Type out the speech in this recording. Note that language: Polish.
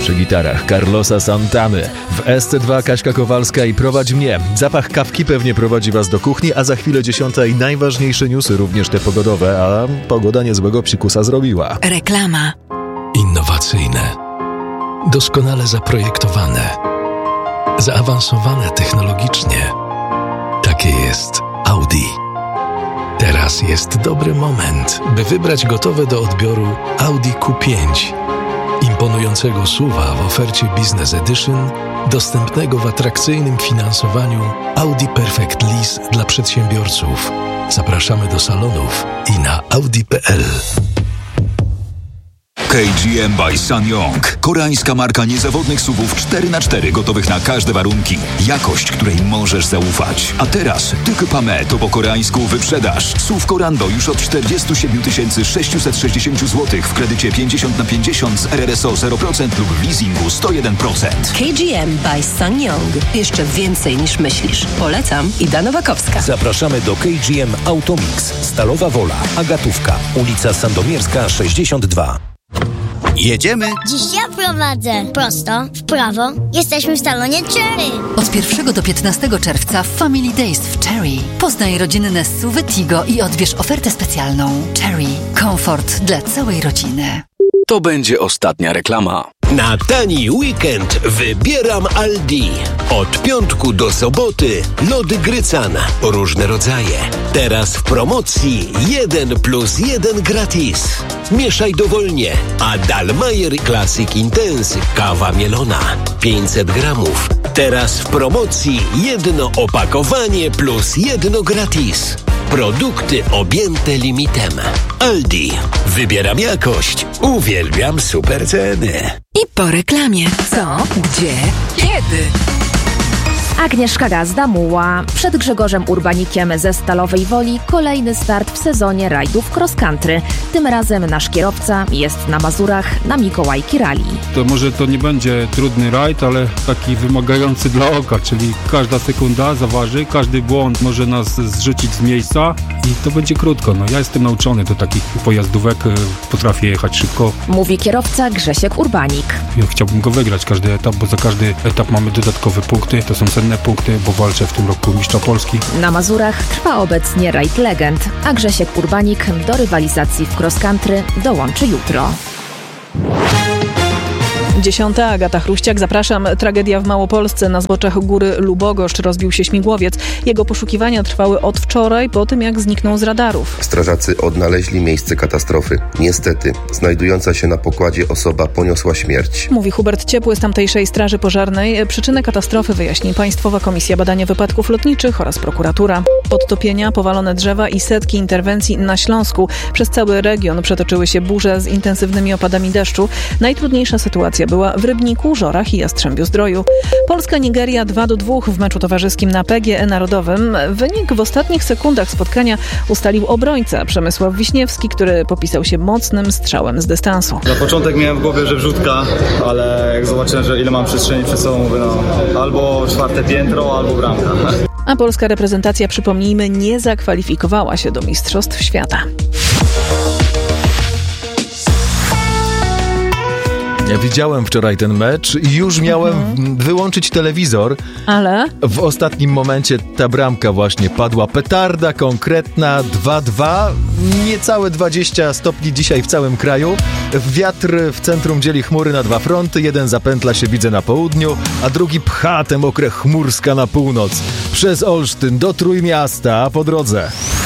Przy gitarach Carlosa Santany. W SC2 Kaśka Kowalska i Prowadź mnie. Zapach kawki pewnie prowadzi was do kuchni, a za chwilę 10 i najważniejsze newsy, również te pogodowe, a pogoda niezłego psikusa zrobiła. Reklama. Innowacyjne, doskonale zaprojektowane, zaawansowane technologicznie. Takie jest Audi. Teraz jest dobry moment, by wybrać gotowe do odbioru Audi Q5. Imponującego SUV-a w ofercie Business Edition, dostępnego w atrakcyjnym finansowaniu Audi Perfect Lease dla przedsiębiorców. Zapraszamy do salonów i na audi.pl. KGM by SsangYong. Koreańska marka niezawodnych SUV-ów 4x4 gotowych na każde warunki. Jakość, której możesz zaufać. A teraz Tykpame to po koreańsku wyprzedaż. SUV Corando już od 47 660 zł w kredycie 50/50 z RRSO 0% lub w leasingu 101%. KGM by SsangYong. Jeszcze więcej niż myślisz. Polecam, Ida Nowakowska. Zapraszamy do KGM Automix. Stalowa Wola, Agatówka, ulica Sandomierska 62. Jedziemy? Dziś ja prowadzę. Prosto, w prawo. Jesteśmy w salonie Cherry. Od 1 do 15 czerwca w Family Days w Cherry. Poznaj rodzinne SUV-y Tigo i odbierz ofertę specjalną. Cherry. Komfort dla całej rodziny. To będzie ostatnia reklama. Na tani weekend wybieram Aldi. Od piątku do soboty lody Grycan. Różne rodzaje. Teraz w promocji 1+1 gratis. Mieszaj dowolnie. A Dalmayer Classic Intense kawa mielona 500 gramów. Teraz w promocji jedno opakowanie plus jedno gratis. Produkty objęte limitem. Aldi. Wybieram jakość. Uwielbiam super ceny. I po reklamie. Co? Gdzie? Kiedy? Agnieszka Gazda-Muła. Przed Grzegorzem Urbanikiem ze Stalowej Woli kolejny start w sezonie rajdów cross country. Tym razem nasz kierowca jest na Mazurach na Mikołajki Rally. To może to nie będzie trudny rajd, ale taki wymagający dla oka, czyli każda sekunda zaważy, każdy błąd może nas zrzucić z miejsca i to będzie krótko. Ja jestem nauczony do takich pojazdówek, potrafię jechać szybko. Mówi kierowca Grzesiek Urbanik. Ja chciałbym go wygrać każdy etap, bo za każdy etap mamy dodatkowe punkty, to są cenne punkty, bo walczę w tym roku mistrza Polski. Na Mazurach trwa obecnie rajd legend, a Grzesiek Urbanik do rywalizacji w cross country dołączy jutro. 10. Agata Chruściak. Zapraszam. Tragedia w Małopolsce. Na zboczach góry Lubogoszcz rozbił się śmigłowiec. Jego poszukiwania trwały od wczoraj, po tym jak zniknął z radarów. Strażacy odnaleźli miejsce katastrofy. Niestety, znajdująca się na pokładzie osoba poniosła śmierć. Mówi Hubert Ciepły z tamtejszej Straży Pożarnej. Przyczynę katastrofy wyjaśni Państwowa Komisja Badania Wypadków Lotniczych oraz prokuratura. Podtopienia, powalone drzewa i setki interwencji na Śląsku. Przez cały region przetoczyły się burze z intensywnymi opadami deszczu. Najtrudniejsza sytuacja była w Rybniku, Żorach i Jastrzębiu-Zdroju. Polska-Nigeria 2-2 w meczu towarzyskim na PGE Narodowym. Wynik w ostatnich sekundach spotkania ustalił obrońca Przemysław Wiśniewski, który popisał się mocnym strzałem z dystansu. Na początek miałem w głowie, że wrzutka, ale jak zobaczyłem, że ile mam przestrzeni przed sobą, mówię, albo 4. piętro, albo bramka. A polska reprezentacja, przypomnijmy, nie zakwalifikowała się do Mistrzostw Świata. Ja widziałem wczoraj ten mecz i już miałem wyłączyć telewizor, ale w ostatnim momencie ta bramka właśnie padła. Petarda konkretna, 2-2, niecałe 20 stopni dzisiaj w całym kraju. Wiatr w centrum dzieli chmury na 2 fronty, jeden zapętla się, widzę, na południu, a drugi pcha tę mokrę chmurska na północ. Przez Olsztyn do Trójmiasta, a po drodze